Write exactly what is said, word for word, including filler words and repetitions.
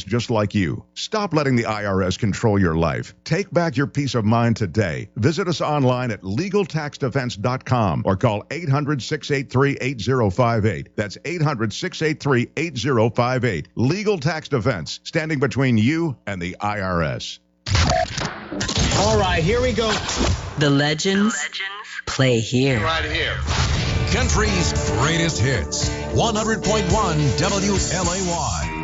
just like you. Stop letting the I R S control your life. Take back your peace of mind today. Visit us online at legal tax defense dot com or call eight hundred, six eight three, eight zero five eight. That's eight hundred, six eight three, eight zero five eight. Legal Tax Defense, standing between you and the I R S. All right, here we go. The legends, The legends play here. Right here. Country's greatest hits. one hundred point one W L A Y.